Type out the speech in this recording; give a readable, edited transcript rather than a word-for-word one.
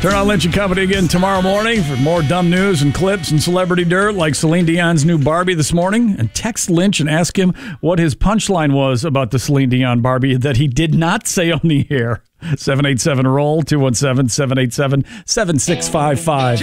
Turn on Lynch & Company again tomorrow morning for more dumb news and clips and celebrity dirt like Celine Dion's new Barbie this morning. And text Lynch and ask him what his punchline was about the Celine Dion Barbie that he did not say on the air. 787-ROLL, 217-787-7655.